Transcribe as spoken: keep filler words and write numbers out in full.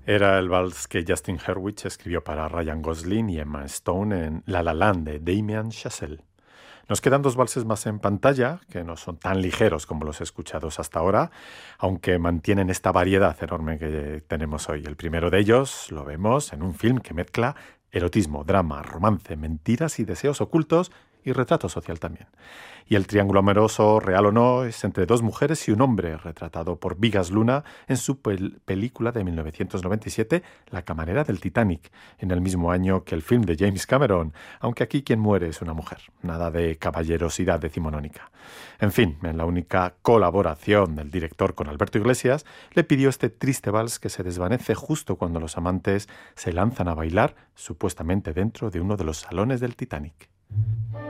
Era el vals que Justin Hurwitz escribió para Ryan Gosling y Emma Stone en La La Land de Damien Chazelle. Nos quedan dos valses más en pantalla, que no son tan ligeros como los escuchados hasta ahora, aunque mantienen esta variedad enorme que tenemos hoy. El primero de ellos lo vemos en un film que mezcla erotismo, drama, romance, mentiras y deseos ocultos y retrato social también. Y el triángulo amoroso, real o no, es entre dos mujeres y un hombre, retratado por Vigas Luna en su pel- película de mil novecientos noventa y siete, La camarera del Titanic, en el mismo año que el film de James Cameron, aunque aquí quien muere es una mujer. Nada de caballerosidad decimonónica. En fin, en la única colaboración del director con Alberto Iglesias, le pidió este triste vals que se desvanece justo cuando los amantes se lanzan a bailar, supuestamente dentro de uno de los salones del Titanic.